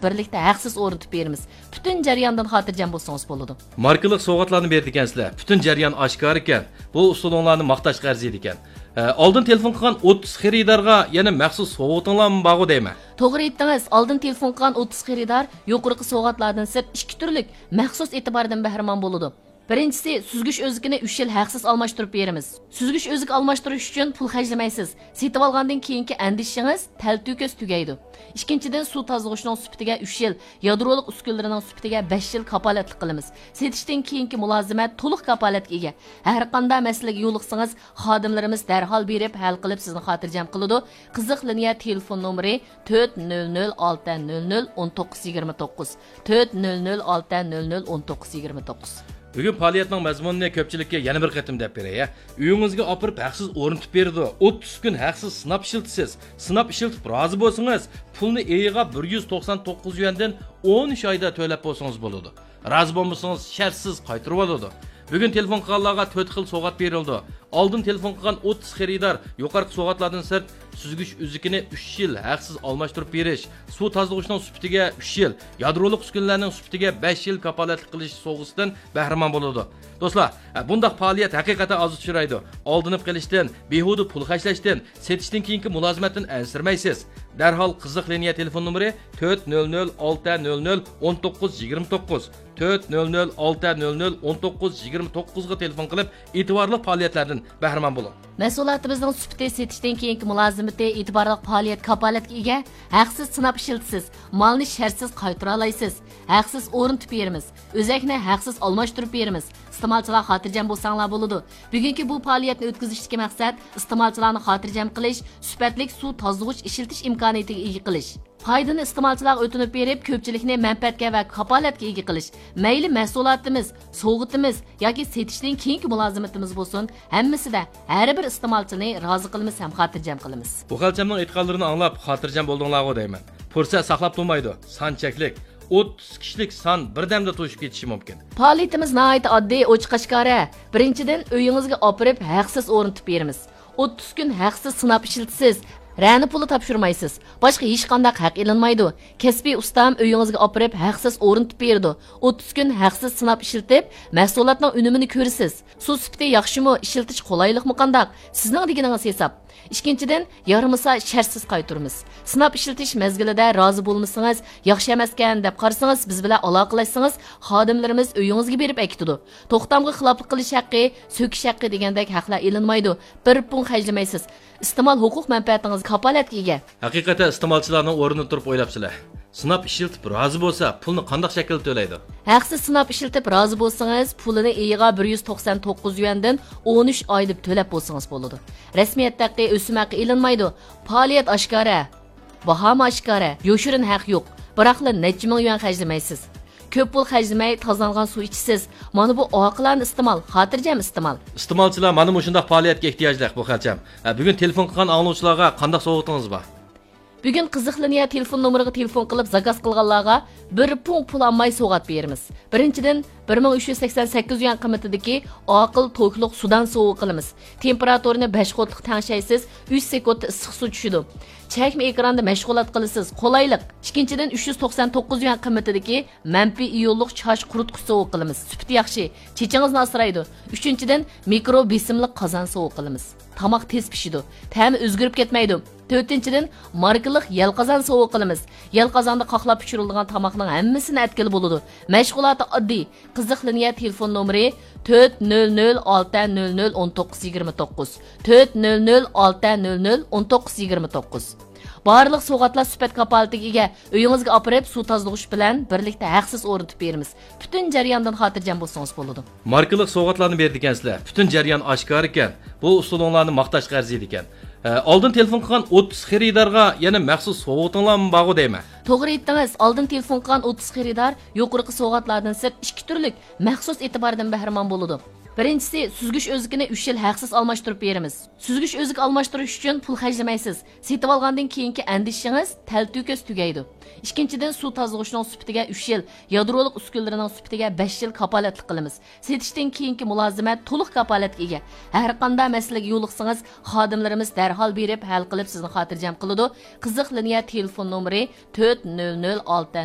birlikte haqsiz o'rnatib beramiz. Bütün jarayondan xotirjam bo'lsangiz bo'ladi. Markalık soğutlarını berdi ekansizlar. Bütün jarayon oshkor ekan. Bu usullarni maqtashga arziydi ekan. Oldin telefon qilgan 30 xaridorga yana maxsus sovutinglarmi bog'i deyman. To'g'ri aytdingiz. Oldin telefon qilgan 30 xaridor yuqorqi so'g'atlardan sirt 2 turlik maxsus e'tibordan bahramon bo'ladi. Birinchisi, süzgüç özükini 3 yil haqsiz almashtirib beramiz. Süzgüç özük almashtirish uchun pul xarjlamaysiz. Setib olgandan keyingi andishingiz talto'kis tugaydi. Ikkinchidan, suv tozalashning sifatiga 3 yil, yadroliq uskunalarining sifatiga 5 yil kapolatlik qilamiz. Setishdan keyingi mulozimat to'liq kapolatga ega. Har qanday masalaga yo'liqsangiz, xodimlarimiz darhol berib, hal qilib sizni xotirjam qiladi. Qiziq liniya telefon nomeri 400-600-1929. 400-600-1929. Bugün faaliyetning mazmunini ko'pchilikka yana bir qatim deb beray. Uyingizga opirib haqsiz o'rnatib berdi. 30 kun haqsiz sinab ishiltisiz. Sinab ishiltib rozi bo'lsangiz, pulni eyiga 199 yuandan 13 oyda to'lab bo'lsangiz bo'ladi. Rozi bo'lmasangiz shartsiz qaytarib oladi. Bugün telefon qilganlarga 4 xil so'g'at berildi. Oldin telefon qilgan 30 xaridor yuqorqi so'g'atlardan sirt süzgüç üzükini 3 yil haqsiz almashtirib berish, suv tozalashning sifatiga 3 yil, yadroliq uskunlarning sifatiga 5 yil kapolatlik qilish so'g'isidan bahramon bo'ladi. Do'stlar, bundaq faoliyat haqiqatan oz uchraydi. Oldinib qilishdan, behuda pul xarjlashdan, setishdan keyingi mulozimatdan ansirmaysiz. Darhol qiziq liniya telefon nomeri 400-600-1929. 400-600-1929 ga telefon qilib, e'tiborli faoliyatlardan bahramon bo'ling. Mas'uliyatimizning sifati setishdan keyingi mulozimati e'tiborli faoliyat kapolatga ega, haqsiz sinab ishiltisiz, molni shartsiz qaytara olasiz, haqsiz o'rnatib beramiz, o'zakni haqsiz almashtirib beramiz. Iste'molchilar xotirjam bo'lsanglar bo'ladi. Bugungi bu faoliyatni o'tkazishdagi maqsad iste'molchilarni xotirjam qilish, sifatli suv tozalag'ich ishiltish imkoniyatiga ega qilish. Foydani iste'molchilarga o'tinib berib, ko'pchilikni manfaatga va kapolatga ega qilish. Mayli mahsulotimiz, so'g'itimiz yoki setishning keyingi mulozimatimiz bo'lsin, hammasida har bir iste'molchini rozi qilamiz ham xotirjam qilamiz. Bu xalchamning aytganlarini anglab xotirjam bo'ldinglarmi deyman. Fursat saqlab turmaydi, son cheklik. 30 kishilik son birdamda to'shib ketishi mumkin. Faoliyatimiz nihoyat oddiy, ochiq-oshkora. Birinchidan, uyingizga opirib haqsiz o'rnatib beramiz. 30 kun haqsiz sinab ishiltisiz. Rani puli topshirmaysiz. Boshqa hech qanday haq ilinmaydi. Kasbiy ustam uyingizga opirib haqsiz o'rnatib berdi. 30 kun haqsiz sinab ishiltib, mahsulotning unumini ko'rasiz. Suv sifati yaxshimi, ishiltish qulaylikmi qandaq? Sizning deganingiz hisob. Ikkinchidan, yarimasa shartsiz qaytaramiz. Sinab ishiltish mezgilida rozi bo'lmasangiz, yaxshi emaskan deb qarasangiz, biz bilan aloqalashsangiz, xodimlarimiz uyingizga berib aytadi. To'xtamga xiloflik qilish haqqi, so'kish haqqi degandek haqlar ilinmaydi. Bir pun xarjlamaysiz. İstemal huquq manfaatingiz kapolatga ega. Haqiqatan iste'molchilarning o'rnini turib o'ylabsizlar. Sinab ishiltib rozi bo'lsa, pulni qanday shaklda to'laydi? Haqsiz sinab ishiltib rozi bo'lsangiz, pulini eyiga 199 yuandan 13 oy deb to'lab bo'lsangiz bo'ladi. Rasmiyatdagi o'sim haqqi ilinmaydi. Faoliyat oshkora, baho oshkora, yoshirin haq yo'q. Biroqla necha ming yuan xarjlamaysiz. Ko'p pul xarjlamay tozalgan suv ichsiz. Mana bu oqilani iste'mol, xotirjam iste'mol. Iste'molchilar mana shunday faoliyatga ehtiyojli bu xalcham. Bugun telefon qilgan anglovchilarga qanday sovutingiz bor? Bugun qiziq liniya telefon nomeriga telefon qilib zakaz qilganlarga bir pul olmay so'g'at beramiz. Birinchidan 1388 yuan qiymatidagi oqil to'kliq sudan sovuq qilamiz. Temperaturini 5 qotliq tangshaysiz, 3 sekundda issiq suv tushidi. Chakma ekranda mashg'ulot qilasiz. Qolaylik. Ikkinchidan 399 yuan qiymatidagi manfiy iyonliq chosh quritqich sovuq qilamiz. Sifati yaxshi, chechingizni asraydi. Uchinchidan mikro besimli qozon sovuq qilamiz. Tamoq tez pishidi. Ta'mi o'zgarib ketmaydi. To'rtinchidan markalik yalqazon sovuq qilamiz. Yalqazonda qoqlab pishirilgan tamoqning hammasini atkili bo'ladi. Mashg'uloti oddiy. Qiziq liniya telefon nomeri 400-600-1929. 400-600-1929. Barliq so'g'atlar sifat kapolatiga ega. Uyingizga opirib suv tozalag'ich bilan birlikda haqsiz o'rnatib beramiz. Bütün jarayondan xotirjam bo'lsangiz bo'ladi. Markalık so'g'atlarni berdi ekansizlar. Bütün jarayon oshkor ekan. Bu usullarni maqtashga arziydi ekan. Oldin telefon qilgan 30 xaridorga yana maxsus sovutinglarmi bog'i deyman. To'g'ri aytdingiz. Oldin telefon qilgan 30 xaridor yuqorqi so'g'atlardan sirt 2 turlik maxsus e'tibordan bahramon bo'ladi. Birinchisi, süzgüç özükini 3 yil haqsiz almashtirib beramiz. Süzgüç özük almashtirish uchun pul xarjlamaysiz. Setib olgandan keyingi andishingiz talto'kis tugaydi. Ikkinchidan, suv tozalag'ishning sifatiga 3 yil, yadroliq uskunalarining sifatiga 5 yil kapolatlik qilamiz. Setishdan keyingi mulozimat to'liq kapolatga ega. Har qanday masalaga yo'liqsangiz, xodimlarimiz darhol berib, hal qilib sizni xotirjam qiladi. Qiziq liniya telefon nomeri 400